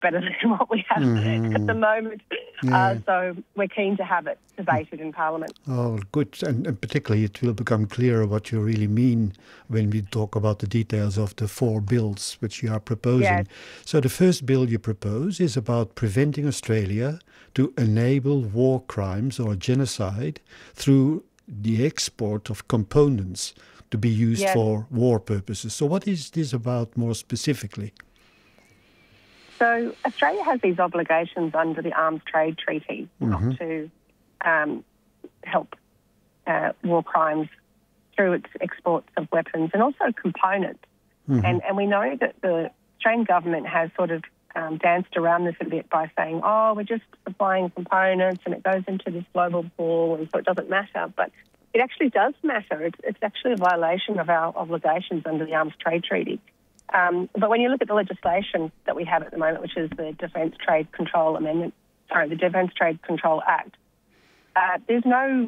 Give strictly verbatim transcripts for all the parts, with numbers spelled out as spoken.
better than what we have mm-hmm. at the moment. Yeah. Uh, so we're keen to have it debated in Parliament. Oh, good. And, and particularly it will become clearer what you really mean when we talk about the details of the four bills which you are proposing. Yes. So the first bill you propose is about preventing Australia to enable war crimes or genocide through the export of components to be used yes. for war purposes. So what is this about more specifically? So Australia has these obligations under the Arms Trade Treaty mm-hmm. not to um, help uh, war crimes through its exports of weapons and also components. Mm-hmm. And, and we know that the Australian government has sort of um, danced around this a bit by saying, oh, we're just supplying components and it goes into this global pool and so it doesn't matter. But it actually does matter. It's, it's actually a violation of our obligations under the Arms Trade Treaty. Um, but when you look at the legislation that we have at the moment, which is the Defence Trade Control Amendment, sorry, the Defence Trade Control Act, uh, there's no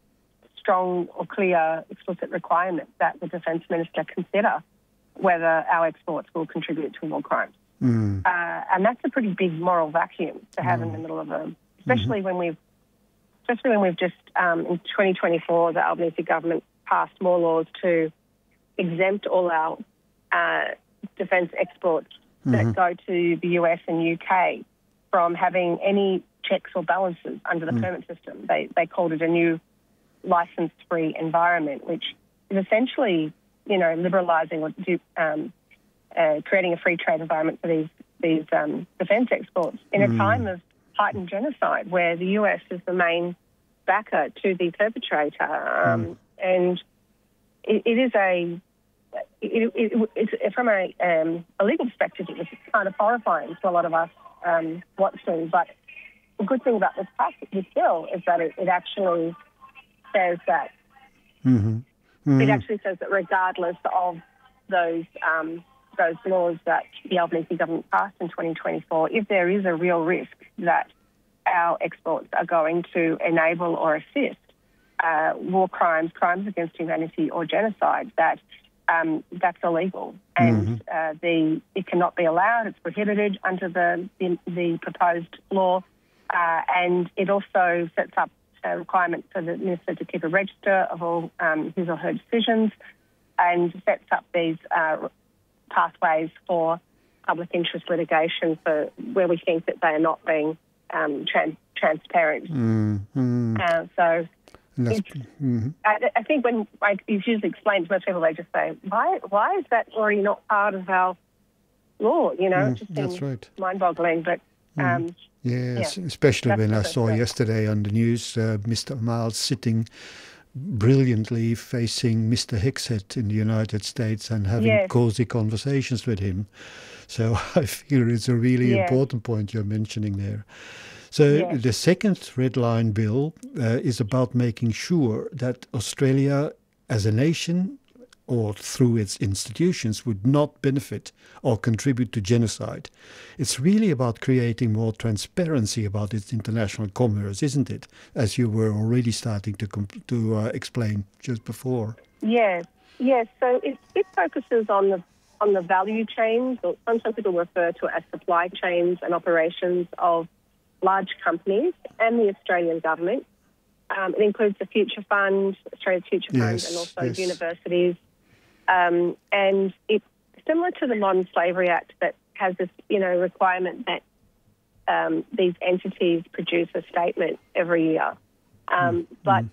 strong or clear explicit requirement that the Defence Minister consider whether our exports will contribute to war crimes. Mm. Uh, and that's a pretty big moral vacuum to have mm. in the middle of a, especially mm-hmm. when we've, especially when we've just, um, in twenty twenty-four, the Albanese government passed more laws to exempt all our uh, defence exports mm-hmm. that go to the U S and U K from having any checks or balances under the mm. permit system. They they called it a new licence-free environment, which is essentially, you know, liberalising or do, um, uh, creating a free trade environment for these these um, defence exports in mm. a time of heightened genocide, where the U S is the main backer to the perpetrator, um, mm. and it, it is a It, it, it's, from a, um, a legal perspective, it was kind of horrifying to a lot of us um, watching. But the good thing about this, this bill is that it, it actually says that mm-hmm. Mm-hmm. it actually says that regardless of those um, those laws that the Albanese government passed in twenty twenty-four, if there is a real risk that our exports are going to enable or assist uh, war crimes, crimes against humanity, or genocide, that Um, that's illegal, and mm-hmm. uh, the it cannot be allowed. It's prohibited under the the, the proposed law, uh, and it also sets up a requirement for the minister to keep a register of all um, his or her decisions, and sets up these uh, pathways for public interest litigation for where we think that they are not being um, trans- transparent. Mm-hmm. Uh, so. Mm-hmm. I, I think when I, it's usually explained to most people, they just say, why why is that already not part of our law? You know, mm, it just that's seems right. mind-boggling. But um, mm. Yes, yeah, especially when I saw right. yesterday on the news uh, Mister Miles sitting brilliantly facing Mister Hicksett in the United States and having yes. cozy conversations with him. So I feel it's a really yes. important point you're mentioning there. So yes. the second red line bill uh, is about making sure that Australia as a nation or through its institutions would not benefit or contribute to genocide. It's really about creating more transparency about its international commerce, isn't it? As you were already starting to comp- to uh, explain just before. Yes, yes. So it, it focuses on the on the value chains, or sometimes people refer to it as supply chains and operations of large companies and the Australian government. Um, it includes the Future Fund, Australia's Future Fund, yes, and also yes. universities. Um, and it's similar to the Modern Slavery Act that has this, you know, requirement that um, these entities produce a statement every year. Um, mm. But mm.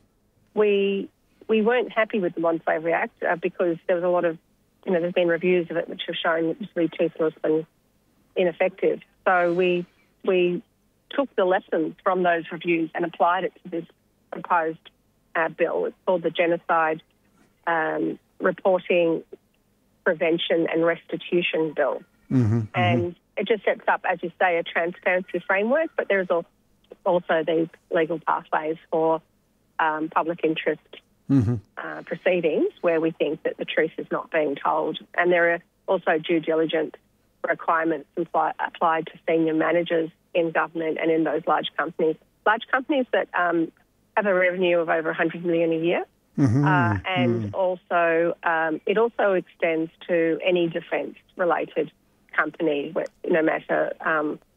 we we weren't happy with the Modern Slavery Act uh, because there was a lot of, you know, there's been reviews of it which have shown it was really toothless and ineffective. So we we took the lessons from those reviews and applied it to this proposed uh, bill. It's called the Genocide um, Reporting, Prevention and Restitution Bill. Mm-hmm, and mm-hmm. it just sets up, as you say, a transparency framework, but there's also these legal pathways for um, public interest mm-hmm. uh, proceedings where we think that the truth is not being told. And there are also due diligence requirements apply, applied to senior managers in government and in those large companies. Large companies that um, have a revenue of over one hundred million dollars a year. Mm-hmm. Uh, and mm. also, um, it also extends to any defence-related company, no matter um,